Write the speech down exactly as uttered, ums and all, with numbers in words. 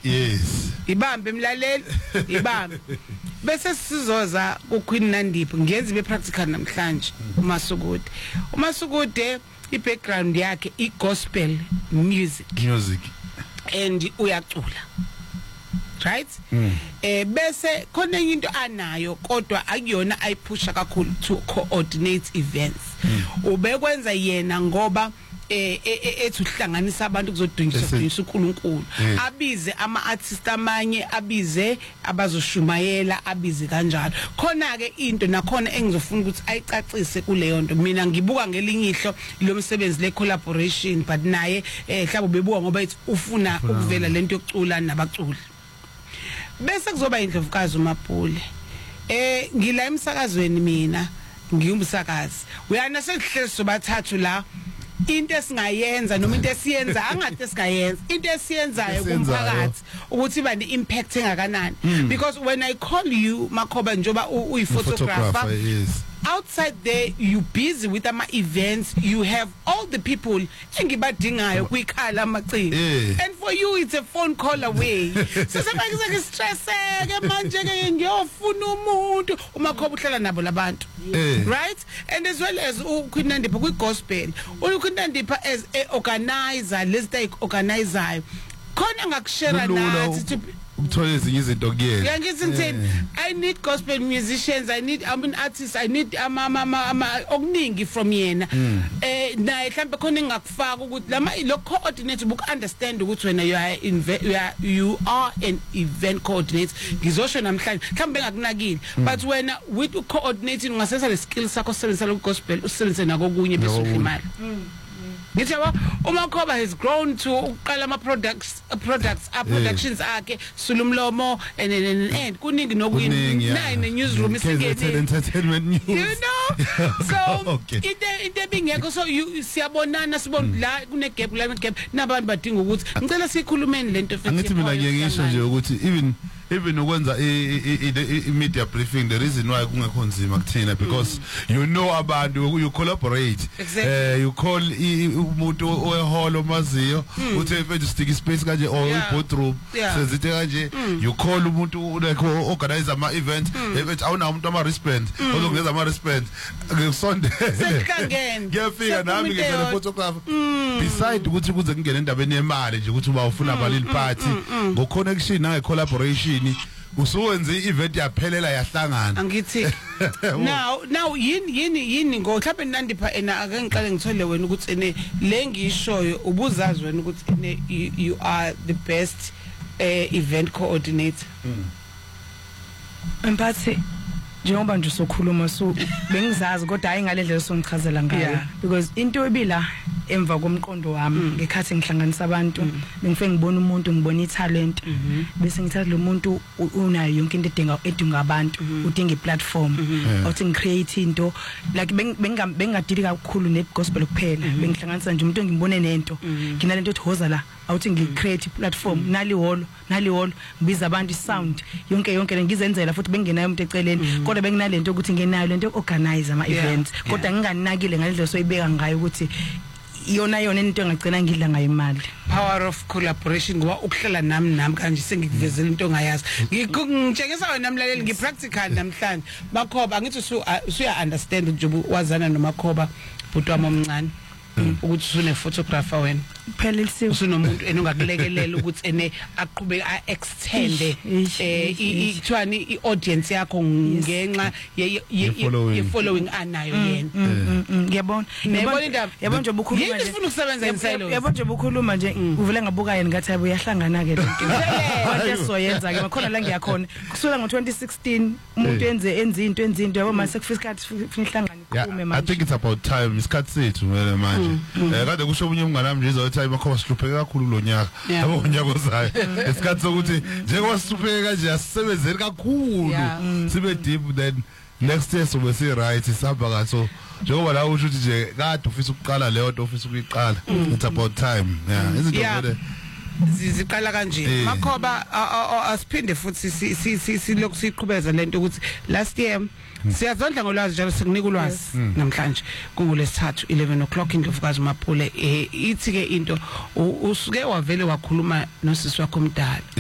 yes ibambe emlaleli ibambe bese sizoza ku Queen Nandipho ngenzi be practical namhlanje uMasukude uMasukude I background yakhe I gospel music music and uyacula right mm. eh bese khona into anayo kodwa akuyona ayiphusha kakhulu to coordinate events mm. ubekwenza yena ngoba eh ethi uhlanganisa abantu kuzodunyiswa uNkulunkulu abize ama artists amanye abize abazoshumayela abize kanjalo khona ke into nakhona engizofuna ukuthi ayicacise kuleyo nto mina ngibuka ngelinyihlo lo msebenzi le collaboration but naye eh mhlawumbe bebuka ngoba ethi ufuna ukuvela lento yokucula nabaculi bese kuzoba indlovukazi uMapule eh ngila emsakazweni mina ngiyumsakazi uyana sesihleli sobathathu la into esingayenza noma into esiyenza angade singayenza into esiyenzayo kumphakathi ukuthi iba ne impact engakanani because when I call you Makhoba njoba uyi photographer yes outside there you busy with ama events you have all the people engibadingayo kwikhala amacini and for you it's a phone call away so somebody is like stresseke manje ke ngiyofuna umuntu uMakhoba uhlala nabo labantu right and as well as uQueen Nandipho kwi gospel uQueen Nandipho as a organizer let's like organizer khona ngakushare nathi uthola ezinye izinto kuyena yeah ngithi ngithini I need gospel musicians I need I mean artists I need ama ama okuningi from yena eh naye mhlambe khona engakufaka ukuthi lama lo coordinator book understand ukuthi wena you are you are you are an event coordinator ngizosho namhlanje mhlambe ngakunakile but wena with coordinating ungasesa le skills sakho sebenzisa lo gospel usebenze nako kunye bese imali ngithi yabo uMakhoba has grown to uqala ama products products a productions akhe sulumlomo and and kuningi nokuyini nine newsroom isingene entertainment news you know so ite ite bingekho so siyabonana sibona la kune gap la gap nabantu badinga ukuthi ngicela sikhulumeni lento futhi angithi mina ngiyekisho nje ukuthi even even ukwenza I media briefing the reason why kungekho nzima kuthina because mm. you know abantu you collaborate exactly. uh, you call umuntu oholo omaziyo mm. uthi mfethu stick space kanje or yeah. boardroom yeah. sezithe kanje mm. you call umuntu like organize ama event mfethu awuna umuntu ama wristband ozongeza ama wristband ngisondele sekangena ngiyafika nami ngizele photographer beside ukuthi kuze kungene endabeni yemali nje ukuthi uba ufuna balil party ngo connection na collaboration usuwenze ievent yaphelela yahlangana angithi now now yini yini yini ngo mhlawumbe Nandipha ena ake ngiqale ngithole wena ukuthi ene le ngishoyo ubuzazi wena ukuthi ene you are the best uh, event coordinator empathy njengoba nje sokhuluma so bengizazi kodwa hayi ngalendlela songichazela ngayo because into ebila emva komqondo wami ngekhathi ngihlanganisa abantu bengifike ngibona umuntu ngibona italent bese ngithatha lo muntu unayo yonke into edinga edinga abantu udinga iplatform uthi ngicreate into like bengingadili kakhulu ne gospel kuphela bengihlanganisa nje umuntu engibone nento nginalento ethi hoza la awuthi ngicreate platform nali holo nali holo ngibiza abantu isound yonke yonke ngizenzela futhi bengenayo umuntu eceleni kodwa benginalento ukuthi ngenayo lento organize ama events kodwa nginganakile ngalendlela soyibeka ngayo ukuthi yona yona into engagcina ngidla ngayo imali power of collaboration ngoba ukuhlala nami nami kanje sengikuvezela into ongayazi ngikutshengisa wena namlaleli ngipractical namhlanje Makhoba angithi usu uya understand nje wazana noMakhoba bhuti wami omncane ukuthi usune photographer wena phela lisiwe usunomuntu enongakulekelela ukuthi ene aqhubeke a extend eh ithwani iaudience yakho ngenxa ye following anayo yena ngiyabona yabona nje ubukhuluma nje yini ufuna ukusebenza inside yabona nje ubukhuluma nje uvule ngabuka yena ngathi ayi uyahlangana ke lento kodwa soyenza ke makhona la ngiyakhona kusula ngo twenty sixteen umuntu enze enze into enze into yabo mase kufika isikhathi funa ihlangana ikhume manje I think it's about time isikhathi sethu ngene manje eh kade kusho umunye umngane wami nje izothi Makhoba sihlupheke kakhulu lo nyaka yabo unyaka ozayo isikhathi sokuthi njengoba sihlupheke kanje asisebenzeli kakhulu sibe deep then next year sobe si right isaba kaso njengoba la usho ukuthi nje kade ufisa ukuqala leyo nto ufisa ukuyiqala it's about time yeah izinto vele ziziqala kanje Makhoba asiphinde futhi silokhu siqhubeza lento ukuthi last year siyazondla ngolwazi njalo sikunika ulwazi namhlanje kungolesithathu eleven o'clock indlovukazi uMapule ithi ke into usuke wavele wakhuluma nosisi wakho omdala